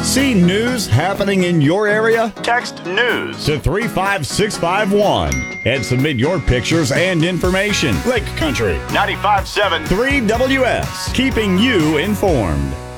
See news happening in your area? Text news to 35651 and submit your pictures and information. Lake Country 95.7 3WS, keeping you informed.